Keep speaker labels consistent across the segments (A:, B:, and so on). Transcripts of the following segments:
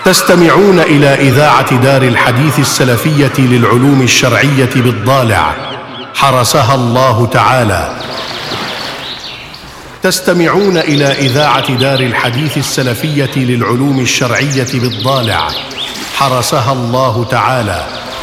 A: تستمعون إلى إذاعة دار الحديث السلفية للعلوم الشرعية بالضالع حرسها الله تعالى. تستمعون إلى إذاعة دار الحديث السلفية للعلوم الشرعية بالضالع حرسها الله تعالى.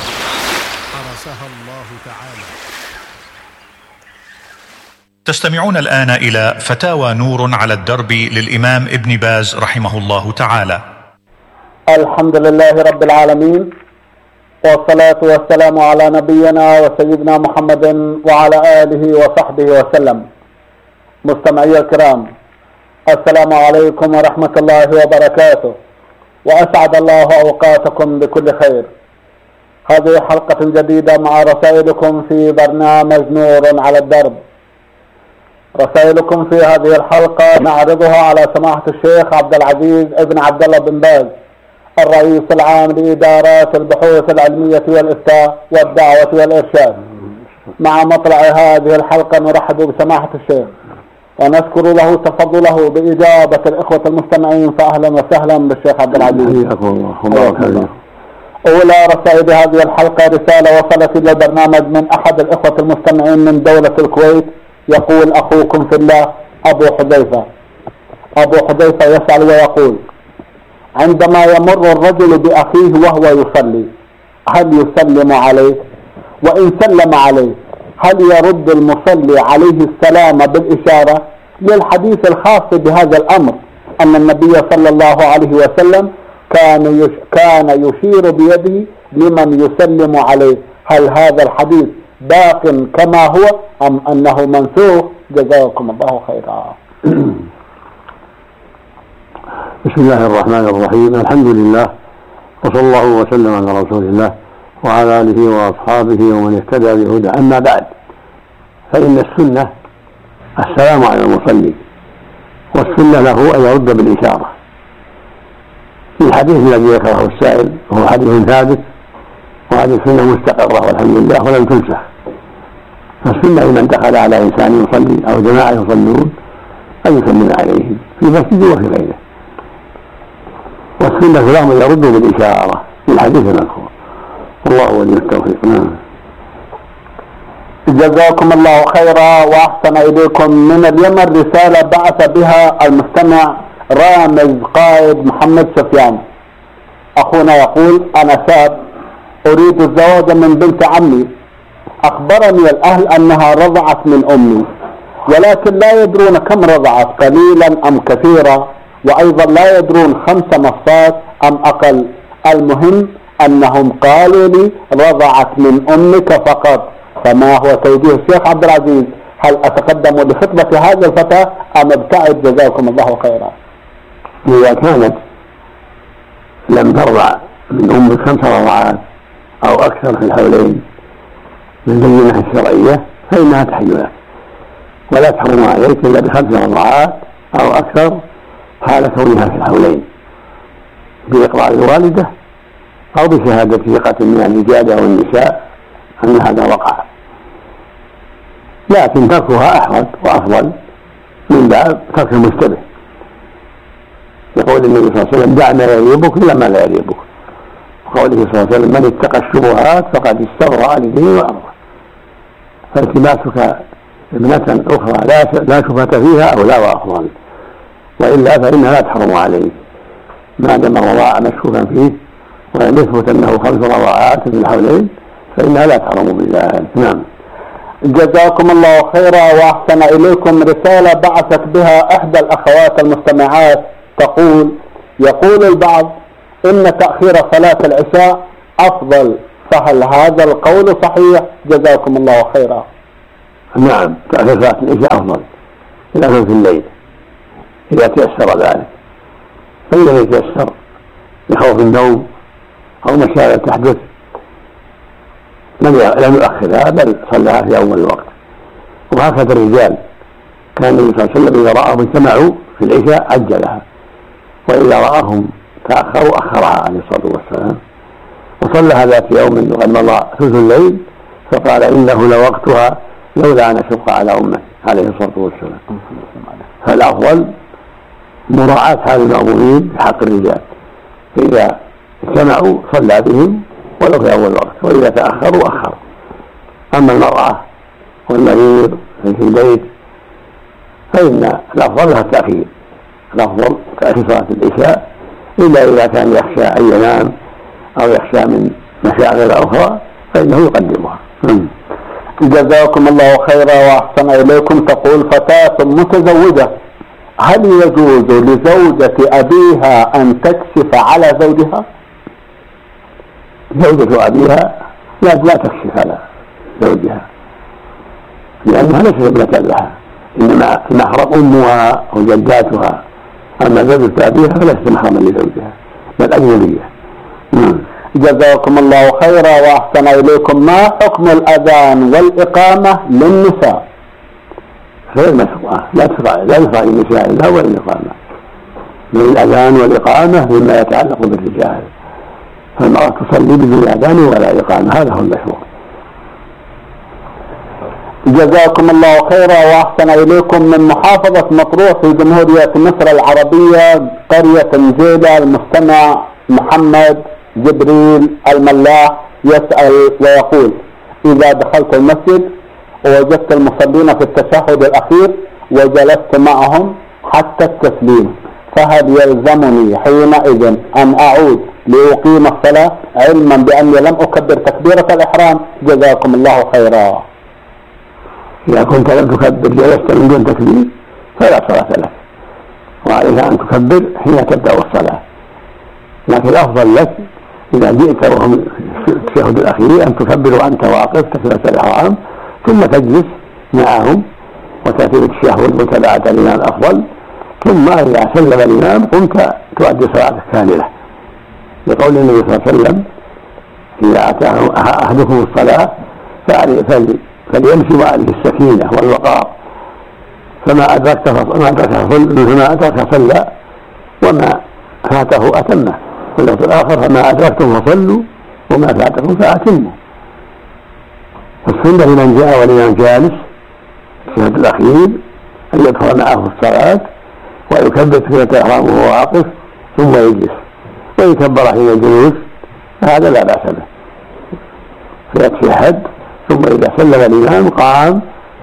B: تستمعون الآن إلى فتاوى نور على الدرب للإمام ابن باز رحمه الله تعالى.
C: الحمد لله رب العالمين، والصلاة والسلام على نبينا وسيدنا محمد وعلى آله وصحبه وسلم. مستمعي الكرام، السلام عليكم ورحمة الله وبركاته، وأسعد الله أوقاتكم بكل خير. هذه حلقة جديدة مع رسائلكم في برنامج نور على الدرب. رسائلكم في هذه الحلقة نعرضها على سماحة الشيخ عبد العزيز ابن عبد الله بن باز، الرئيس العام لإدارات البحوث العلمية والإفتاء والدعوة والإرشاد. مع مطلع هذه الحلقة نرحب بسماحة الشيخ ونشكر له تفضله بإجابة الإخوة المستمعين، فأهلا وسهلا بالشيخ عبد العزيز. أولى رسائل هذه الحلقة رسالة وصلت إلى البرنامج من أحد الإخوة المستمعين من دولة الكويت، يقول: أخوكم في الله أبو حذيفة. أبو حذيفة يسأل ويقول: عندما يمر الرجل بأخيه وهو يصلي هل يسلم عليه؟ وإن سلم عليه هل يرد المصلي عليه السلام بالإشارة؟ للحديث الخاص بهذا الأمر أن النبي صلى الله عليه وسلم كان يشير بيده لمن يسلم عليه. هل هذا الحديث باق كما هو أم أنه منسوخ؟ جزاكم الله خيرا.
D: بسم الله الرحمن الرحيم. الحمد لله، وصلى الله وسلم على رسول الله وعلى آله وأصحابه ومن اهتدى بهداه. أما بعد، فإن السنة السلام على المصلي، والسنة له أن يرد بالإشارة. في الحديث الذي ذكره السائل وهو حديث ثابت، وهذه السنة مستقرة والحمد لله ولم تنسخ. فالسنة لمن دخل على إنسان يصلي أو جماعة يصلون أن يسلم عليهم في مسجد وفي غيره، والسنة لهم أن يردوا بالإشارة في الحديث المذكور. والله ولي التوفيق.
C: جزاكم الله خيرا وأحسن إليكم. من اليمن رسالة بعث بها المستمع رامز قائد محمد سفيان. أخونا يقول: أنا شاب أريد الزواج من بنت عمي، أخبرني الأهل أنها رضعت من أمي، ولكن لا يدرون كم رضعت، قليلا أم كثيرا، وأيضا لا يدرون 5 مصات أم أقل. المهم أنهم قالوا لي رضعت من أمك فقط. فما هو توجيه الشيخ عبد العزيز؟ هل أتقدم لخطبة هذا الفتى أم ابتعد؟ جزاكم الله خيرا.
D: إذا كانت لم ترضع من أمك 5 رضعات أو أكثر في الحولين من الناحية الشرعية فإنها تحل لك، ولا تحرم عليك إلا ب5 رضعات أو أكثر حال كونها في الحولين، بإقرار الوالدة أو بشهادة ثقة من الرجال أو النساء أن هذا وقع. لكن تركها أحوط وأفضل من باب ترك المشتبه. يقول النبي صلى الله عليه وسلم: دع ما يريبك إلى ما لا يريبك. وقوله صلى الله عليه وسلم: من اتقى الشبهات فقد استبرأ لدينه وأمره. فالتماسك ابنة أخرى لا شبهة فيها أو لا وأفضل، وإلا فإنها لا تحرم عليه ما دام الرضاعة مشكوكا فيه، وأن يثبت أنه 5 رضاعات من الحولين فإنها لا تحرم بذلك. نعم.
C: جزاكم الله خيرا وأحسن إليكم. رسالة بعثت بها إحدى الأخوات المستمعات تقول: يقول البعض إن تأخير صلاة العشاء أفضل، فهل هذا القول صحيح؟ جزاكم الله خيرا.
D: نعم، تأخير صلاة العشاء أفضل إلى ثلث الليل إذا تيسر ذلك، فإذا يتيسر لخوف النوم أو مشاغل تحدث لم يؤخرها بل صلىها في أول الوقت. وهكذا الرجال كان النبي صلى الله عليه وسلم إذا رآهم اجتمعوا في العشاء عجلها، وإذا رآهم تأخروا أخرها عليه الصلاة والسلام. وصلىها ذات يوم وقد مضى ثلث الليل فقال: إنه لوقتها لولا أن أشق على أمتي عليه الصلاة والسلام. فالأفضل مراعاة حال المأمومين بحق الرجال، فإذا اجتمعوا صلى بهم ولو في أول وقت، وإذا تأخروا أخر. أما المرأة والمريض في البيت فإن الأفضل لها التأخير، الأفضل تأخير صلاة العشاء إلا إذا كان يخشى أن ينام أو يخشى من مشاغل أخرى فإنه يقدمها.
C: جزاكم الله خيرا وأحسن إليكم. تقول فتاة متزوجة: هل يجوز لزوجة أبيها أن تكشف على زوجها؟
D: زوجة أبيها لا تكشف على زوجها لأنها ليست ابنة لها، إنما المحرم أمها أو جداتها، أما زوجة أبيها فليست محرما لزوجها بل أجنبية.
C: جزاكم الله خيرا وأحسن إليكم. ما حكم الأذان والإقامة للنساء؟
D: غير مشروعة، لا يشرع للنساء إلا هو الإقامة، من الأذان والإقامة مما يتعلق بالرجال، فالمرأة تصلي بدون أذان ولا إقامة، هذا هو المشروع.
C: جزاكم الله خيرا وأحسن إليكم. من محافظة مطروح في جمهورية مصر العربية قرية نجيلة، المستمع محمد جبريل الملاح يسأل ويقول: إذا دخلت المسجد ووجدت المصلين في التشهد الأخير وجلست معهم حتى التسليم، فهل يلزمني حينئذ أن أعود لأقيم الصلاة علما بأني لم أكبر تكبيرة الإحرام؟ جزاكم الله خيرا.
D: إذا كنت لم تكبر جلست من دون تكبير فلا صلاة لك، وعليك أن تكبر حين تبدأ الصلاة، لكن الأفضل لك إذا جئت وهم في التشهد الأخير أن تكبر وأنت واقف تكبيرة الإحرام ثم تجلس معهم وتأتي بالتشهد متابعة الإمام أفضل، ثم إذا سلم الإمام قمت تؤدي صلاتك كاملة، لقول النبي صلى الله عليه وسلم: إذا أتاه أحدكم الصلاة فليمشي وعليه السكينة والوقار، فما أدرك صلى وما فاته أتمه، واللفظ الآخر: فما أدركتم فصلوا وما فاتكم فأتموا. السنة لمن جاء والإمام جالس في التشهد الأخير أن يدخل معه الصلاة ويكبر تكبيرة الإحرام وهو واقف ثم يجلس، ويكبر حين الجلوس، هذا لا بأس به، فيتشهد ثم إذا سلم الإمام قام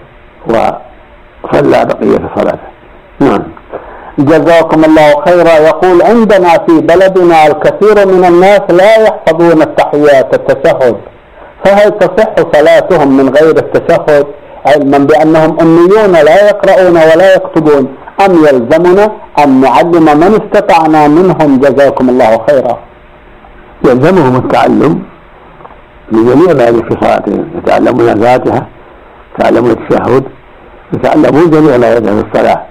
D: وصلى بقية صلاته. نعم.
C: جزاكم الله خيرا. يقول: عندنا في بلدنا الكثير من الناس لا يحفظون التحيات التشهد، فهل تصح صلاتهم من غير التشهد علما بأنهم أميون لا يقرؤون ولا يكتبون، أم يلزمنا أن نعلم من استطعنا منهم؟ جزاكم الله خيرا.
D: يلزمهم التعلم لجميع ما يجب في صلاتهم، يتعلمون الفاتحة، يتعلمون التشهد، يتعلمون جميع ما يجب في الصلاة،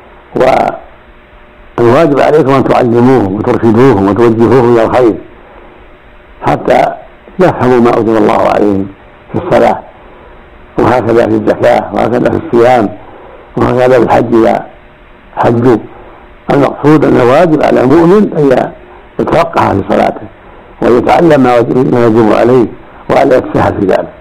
D: والواجب عليكم أن تعلموهم وترشدوهم وتوجهوهم إلى الخير حتى يفهموا ما أوجب الله عليهم في الصلاة، وهكذا في الزكاة، وهكذا في الصيام، وهكذا في الحج إذا حجوا. المقصود أن الواجب على المؤمن أن يتفقه في صلاته ويتعلم ما يجب عليه وألا يتساهل في ذلك،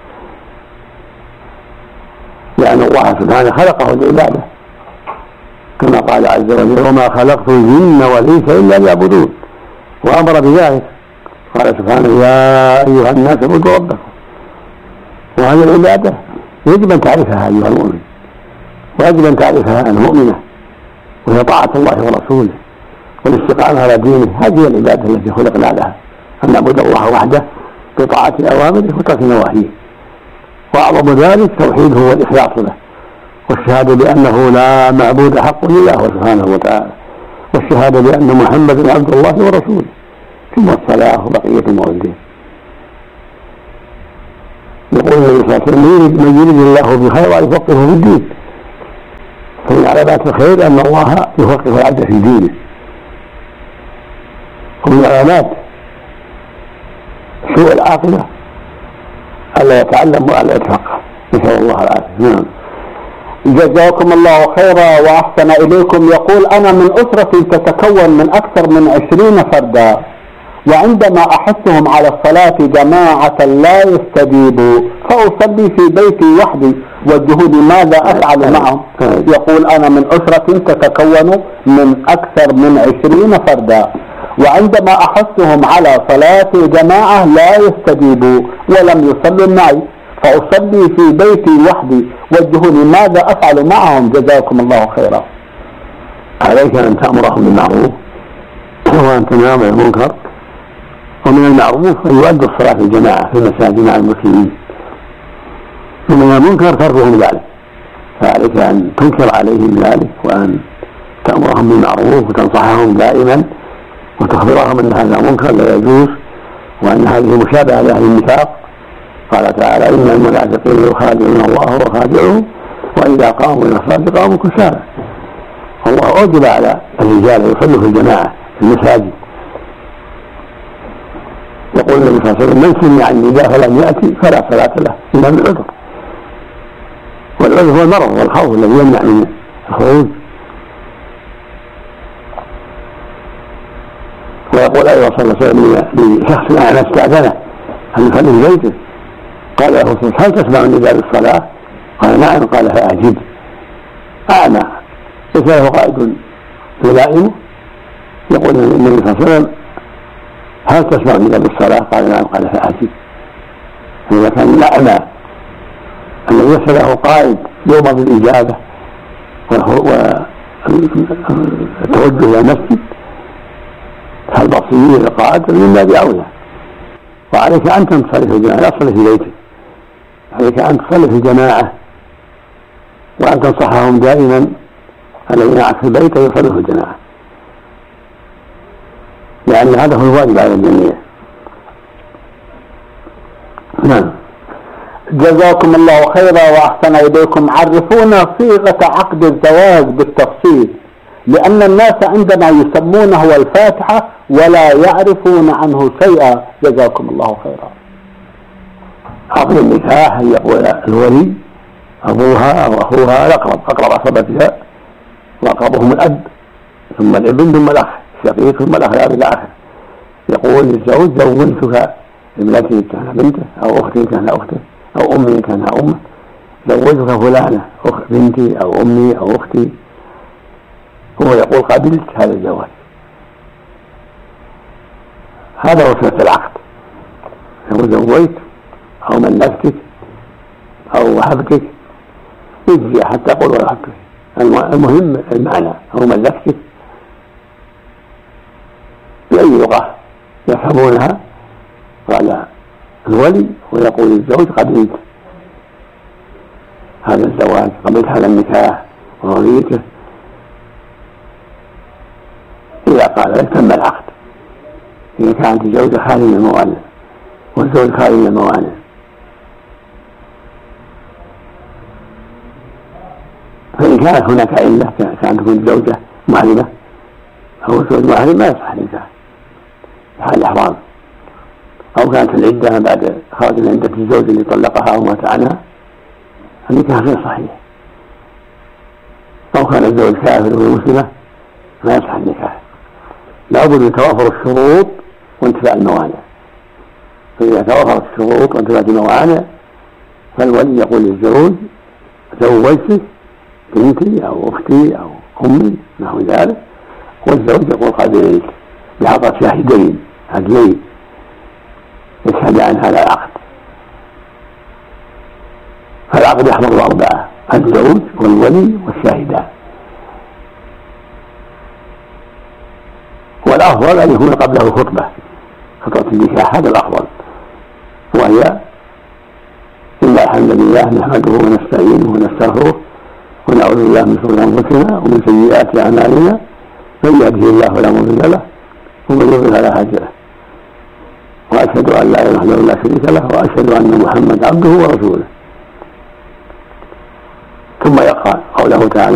D: لأن الله سبحانه خلقه للعبادة كما قال عز وجل: وما خلقت الجن والإنس إلا ليعبدون، وأمر بذلك قال سبحانه: يا أيها الناس اعبدوا ربكم. وهذه العبادة يجب أن تعرفها أيها المؤمن، ويجب أن تعرفها المؤمنة، وهي طاعة الله ورسوله والاستقامة على دينه. هذه العبادة التي خلقنا لها، أن نعبد الله وحده بطاعة أوامره وترك نواهيه، وأعظم ذلك توحيده والإخلاص له، والشهادة بأنه لا معبود حق إلا هو سبحانه وتعالى، والشهادة بأن محمدا عبد الله ورسوله، ثم الصلاة وبقية أمور الدين. يقول النبي صلى الله عليه وسلم: من يريد الله بخير يفقهه في الدين. فمن علامات الخير أن الله يفقه العبد في دينه، ومن علامات سوء العاقبة ألا يتعلم وألا يتفقه، نسأل الله العافية. نعم.
C: جزاكم الله خيرا وأحسن إليكم. يقول: أنا من أسرة تتكون من أكثر من 20 فردا، وعندما أحثهم على الصلاة جماعة لا يستجيبوا فأصلي في بيتي وحدي، وجهوا ماذا أفعل معهم؟ يقول: أنا من أسرة تتكون من أكثر من 20 فردا، وعندما أحثهم على صلاة الجماعة لا يستجيبوا ولم يصلوا معي، فأصلي في بيتي وحدي، وجهوني ماذا أفعل معهم؟ جزاكم الله خيرا.
D: عليك أن تأمرهم بالمعروف وأن تنهاهم عن المنكر، ومن المعروف أن يؤدوا الصلاة في الجماعة في المساجد مع المسلمين، ومن المنكر تركهم ذلك، فعليك أن تنكر عليهم ذلك وأن تأمرهم بالمعروف وتنصحهم دائما وتخبرهم أن هذا منكر لا يجوز وأن هذه مشابهة لأهل النفاق. قال تعالى: إن المنافقين يخادعون الله وخادعهم وإذا قاموا إلى الصلاة قاموا كسالى. الله أوجب على الرجال يصلوا في الجماعة في المساجد. يقول النبي صلى الله عليه وسلم: من سمع النداء فلم يأتي فلا صلاة له إلا من عذر. والعذر هو المرض والخوف الذي يمنع من الخروج. ويقول أيضا صلى الله عليه وسلم لشخص أعمى استأذنه أن يصلي في بيته، قال له: هل تسمع النداء بالصلاة؟ قال: نعم. قال: فأجب. أعمى ليس له قائد يلائمه، يقول النبي صلى الله عليه وسلم: هل تسمع النداء بالصلاة؟ قال: نعم. قال: فأجب. فإذا كان الأعمى الذي ليس له قائد يؤمر بالإجابة والتوجه إلى المسجد، فالبصير القائد من باب أولى. وعليك أن تصلي في الجماعة، لا تصلي في بيتك، عليك أن تصلي في الجماعة وأن تنصحهم دائما الذين معك في البيت يصلوا في الجماعة، لأن هذا هو الواجب على الجميع. نعم.
C: جزاكم الله خيرا وأحسن إليكم. عرفونا صيغة عقد الزواج بالتفصيل، لأن الناس عندما يسمونه الفاتحة ولا يعرفون عنه شيئا. جزاكم الله خيرا.
D: عقد النكاح أن يقول الولي أبوها أو أخوها الأقرب، أقرب عصبتها، وأقربهم الأب ثم الابن ثم الأخ الشقيق ثم الأخ الأب إلى آخره. يقول للزوج: زوجتك ابنتي كان بنته أو أختي كان أخته أو أمي كان أمه، زوجتك فلانة بنتي أو أمي أو أختي. هو يقول: قبلت هذا الزواج. هذا هو صلة العقد. يقول: زوجت أو ملكتك أو وهبتك، يجزي حتى يقول وهبتك. المهم المعنى، أو ملكتك بأي لغة يفهمونها. قال الولي ويقول الزوج: قبلت هذا الزواج، قبلت هذا النكاح ورضيته. إذا قال لك تم العقد. إذا كانت الزوجة خالية من الموانع والزوج خالي من الموانع، فإن كانت هناك علة كانت تكون الزوجة محرمة أو الزوج محرم ما يصح النكاح في حال الإحرام، أو كانت العدة بعد خرج من عدة الزوج اللي طلقها أو مات عنها، النكاح غير صحيح. أو كان الزوج كافر ومسلمة ما يصح النكاح. لابد من توافر الشروط وانتفاء الموانع. فإذا توافرت الشروط وانتفاء الموانع فالولي يقول للزوج: زوجتك بنتي أو أختي أو أمي نحو ذلك، والزوج يقول: قبلت، بحضرة شاهدين عدلين يشهد عن هذا العقد. فالعقد يحضر أربعة: الزوج والولي والشاهدان. والأفضل أن يكون قبله خطبة النكاح، هذا الأفضل، وهي: إن الحمد لله نحمده ونستعينه ونستغفره ونعوذ بالله من شرور أنفسنا ومن سيئات أعمالنا، من يهده الله فلا مضل له ومن يضلل فلا هادي له، وأشهد أن لا إله إلا الله لا شريك له، وأشهد أن محمدا عبده ورسوله. ثم يقرأ قوله تعالى: